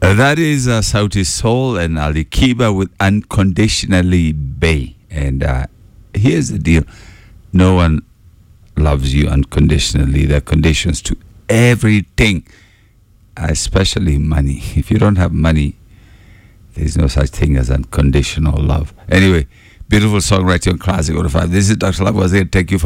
That is Sauti Soul and Ali Kiba with Unconditionally Bay. And here's the deal. No one loves you unconditionally. There are conditions to everything, especially money. If you don't have money, there's no such thing as unconditional love. Anyway, beautiful song right here on Classic 105. This is Dr. Love was here. Thank you for